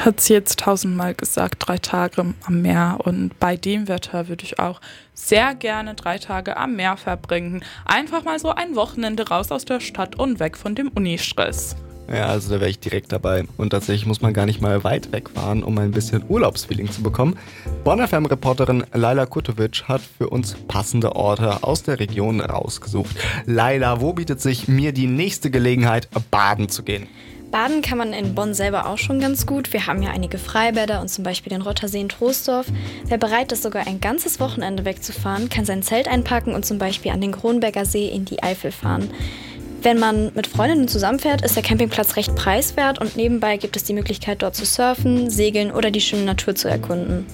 Hat sie jetzt tausendmal gesagt, 3 Tage am Meer. Und bei dem Wetter würde ich auch sehr gerne 3 Tage am Meer verbringen. Einfach mal so ein Wochenende raus aus der Stadt und weg von dem Unistress. Ja, also da wäre ich direkt dabei. Und tatsächlich muss man gar nicht mal weit wegfahren, um ein bisschen Urlaubsfeeling zu bekommen. Bonn FM-Reporterin Laila Kutovic hat für uns passende Orte aus der Region rausgesucht. Laila, wo bietet sich mir die nächste Gelegenheit, baden zu gehen? Baden kann man in Bonn selber auch schon ganz gut. Wir haben ja einige Freibäder und zum Beispiel den Rottersee in Troisdorf. Wer bereit ist, sogar ein ganzes Wochenende wegzufahren, kann sein Zelt einpacken und zum Beispiel an den Kronberger See in die Eifel fahren. Wenn man mit Freundinnen zusammenfährt, ist der Campingplatz recht preiswert und nebenbei gibt es die Möglichkeit, dort zu surfen, segeln oder die schöne Natur zu erkunden.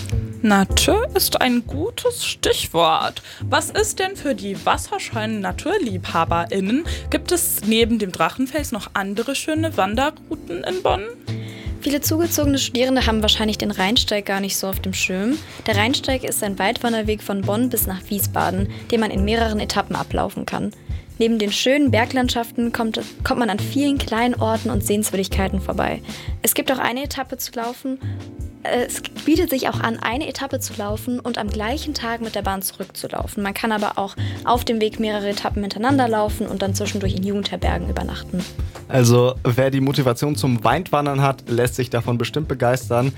Natur ist ein gutes Stichwort. Was ist denn für die wasserscheuen NaturliebhaberInnen? Gibt es neben dem Drachenfels noch andere schöne Wanderrouten in Bonn? Viele zugezogene Studierende haben wahrscheinlich den Rheinsteig gar nicht so auf dem Schirm. Der Rheinsteig ist ein Weitwanderweg von Bonn bis nach Wiesbaden, den man in mehreren Etappen ablaufen kann. Neben den schönen Berglandschaften kommt man an vielen kleinen Orten und Sehenswürdigkeiten vorbei. Es gibt auch eine Etappe zu laufen. Es bietet sich auch an, eine Etappe zu laufen und am gleichen Tag mit der Bahn zurückzulaufen. Man kann aber auch auf dem Weg mehrere Etappen hintereinander laufen und dann zwischendurch in Jugendherbergen übernachten. Also wer die Motivation zum Weitwandern hat, lässt sich davon bestimmt begeistern.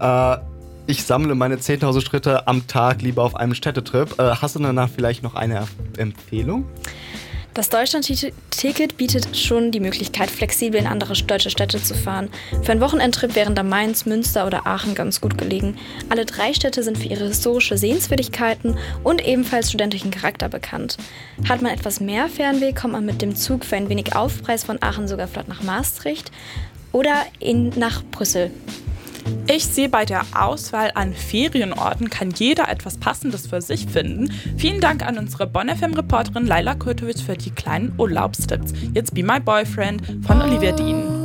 Ich sammle meine 10.000 Schritte am Tag lieber auf einem Städtetrip. Hast du danach vielleicht noch eine Empfehlung? Das Deutschland-Ticket bietet schon die Möglichkeit, flexibel in andere deutsche Städte zu fahren. Für einen Wochenendtrip wären da Mainz, Münster oder Aachen ganz gut gelegen. Alle 3 Städte sind für ihre historische Sehenswürdigkeiten und ebenfalls studentischen Charakter bekannt. Hat man etwas mehr Fernweg, kommt man mit dem Zug für ein wenig Aufpreis von Aachen sogar flott nach Maastricht oder nach Brüssel. Ich sehe, bei der Auswahl an Ferienorten kann jeder etwas Passendes für sich finden. Vielen Dank an unsere Bonn FM-Reporterin Laila Kurtovic für die kleinen Urlaubstipps. Jetzt Be My Boyfriend von Olivia Dean.